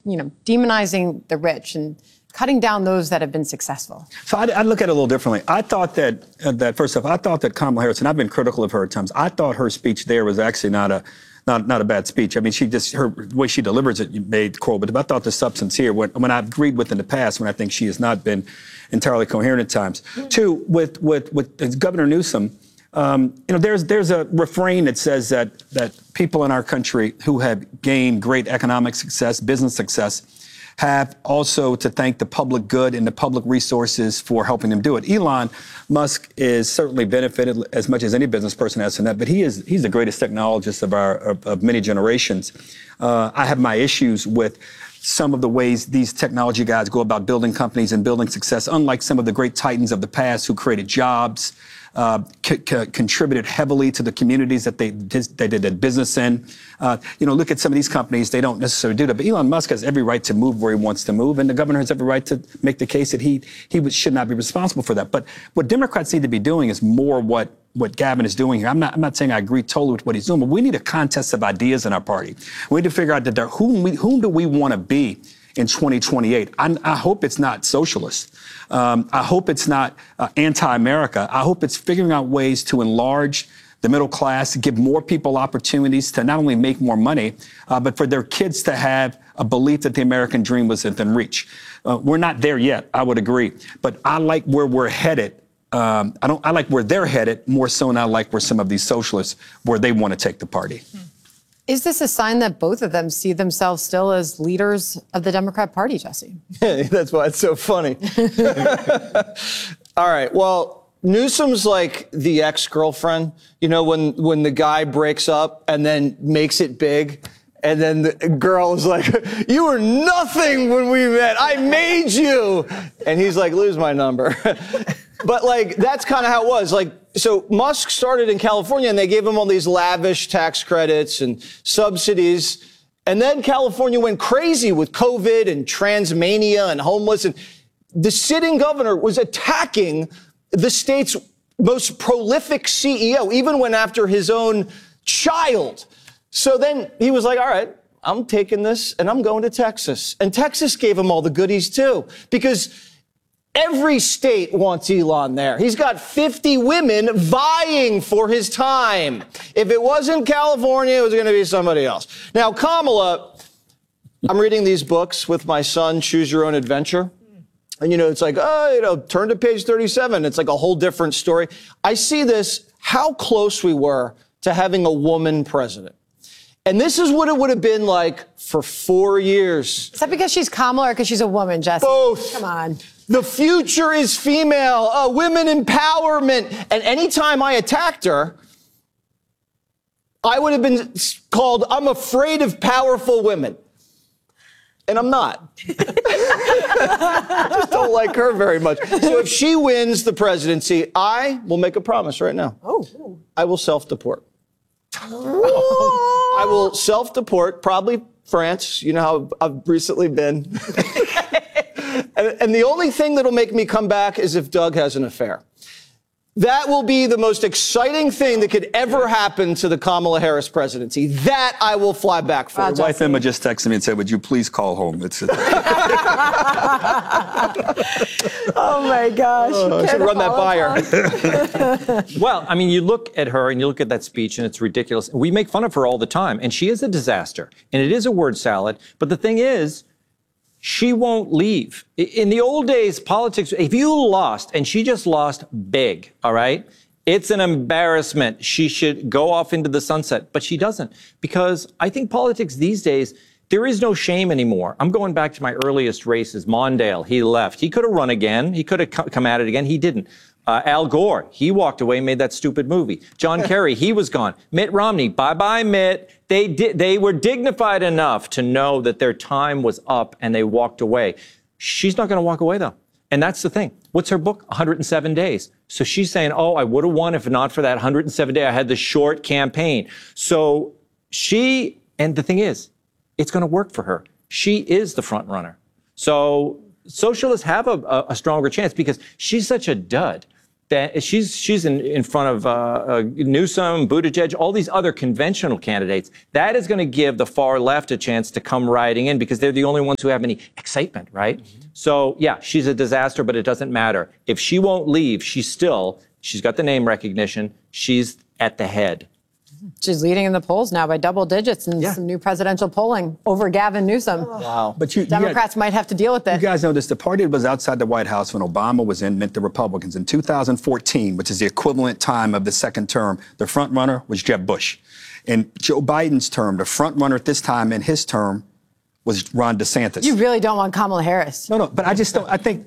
demonizing the rich and cutting down those that have been successful. So I look at it a little differently. I thought that first off, I thought that Kamala Harris, and I've been critical of her at times, I thought her speech there was actually not a bad speech. I mean, her way she delivers it made cool, but I thought the substance here, when I've agreed with in the past, when I think she has not been entirely coherent at times. Two, with Governor Newsom, there's a refrain that says that people in our country who have gained great economic success, business success, have also to thank the public good and the public resources for helping them do it. Elon Musk is certainly benefited as much as any business person has from that, but he's the greatest technologist of many generations. I have my issues with some of the ways these technology guys go about building companies and building success, unlike some of the great titans of the past who created jobs, contributed heavily to the communities that they did their business in. Look at some of these companies, they don't necessarily do that. But Elon Musk has every right to move where he wants to move, and the governor has every right to make the case that he should not be responsible for that. But what Democrats need to be doing is more what Gavin is doing here. I'm not saying I agree totally with what he's doing, but we need a contest of ideas in our party. We need to figure out whom do we want to be in 2028. I hope it's not socialist. I hope it's not anti-America. I hope it's figuring out ways to enlarge the middle class, give more people opportunities to not only make more money, but for their kids to have a belief that the American dream was within reach. We're not there yet, I would agree. But I like where we're headed. I like where they're headed more so than I like where some of these socialists, where they want to take the party. Is this a sign that both of them see themselves still as leaders of the Democrat Party, Jesse? That's why it's so funny. All right, well, Newsom's like the ex-girlfriend, when the guy breaks up and then makes it big. And then the girl is like, you were nothing when we met. I made you. And he's like, lose my number. But that's kind of how it was. So Musk started in California and they gave him all these lavish tax credits and subsidies. And then California went crazy with COVID and transmania and homeless. And the sitting governor was attacking the state's most prolific CEO, even went after his own child. So then he was like, all right, I'm taking this and I'm going to Texas. And Texas gave him all the goodies too, because every state wants Elon there. He's got 50 women vying for his time. If it wasn't California, it was going to be somebody else. Now, Kamala, I'm reading these books with my son, Choose Your Own Adventure. And, it's like, turn to page 37. It's like a whole different story. I see this, how close we were to having a woman president. And this is what it would have been like for 4 years. Is that because she's Kamala or because she's a woman, Jesse? Both. Come on. The future is female, women empowerment. And anytime I attacked her, I would have been called, I'm afraid of powerful women. And I'm not. I just don't like her very much. So if she wins the presidency, I will make a promise right now. Oh. I will self-deport. I will self-deport, probably France. You know how I've recently been. And the only thing that'll make me come back is if Doug has an affair. That will be the most exciting thing that could ever happen to the Kamala Harris presidency. That I will fly back for. My wife Emma just texted me and said, would you please call home? Oh, my gosh. I should run that by her. Well, I mean, you look at her and you look at that speech and it's ridiculous. We make fun of her all the time, and she is a disaster. And it is a word salad. But the thing is, she won't leave. In the old days, politics, if you lost, and she just lost big, all right? It's an embarrassment. She should go off into the sunset, but she doesn't. Because I think politics these days, there is no shame anymore. I'm going back to my earliest races. Mondale, he left. He could have run again. He could have come at it again. He didn't. Al Gore, he walked away and made that stupid movie. John Kerry, he was gone. Mitt Romney, bye-bye, Mitt. They were dignified enough to know that their time was up and they walked away. She's not going to walk away, though. And that's the thing. What's her book? 107 Days. So she's saying, oh, I would have won if not for that 107 day. I had the short campaign. So and the thing is, it's going to work for her. She is the front runner. So socialists have a stronger chance because she's such a dud. that she's in front of Newsom, Buttigieg, all these other conventional candidates. That is going to give the far left a chance to come riding in because they're the only ones who have any excitement, right? So, yeah, she's a disaster, but it doesn't matter. If she won't leave, she's got the name recognition. She's at the head. She's leading in the polls now by double digits in some new presidential polling over Gavin Newsom. Wow. But Democrats might have to deal with this. You guys know this. The party that was outside the White House when Obama was in meant the Republicans. In 2014, which is the equivalent time of the second term, the front runner was Jeb Bush. In Joe Biden's term, the front runner at this time in his term was Ron DeSantis. You really don't want Kamala Harris. No, but I just don't. I think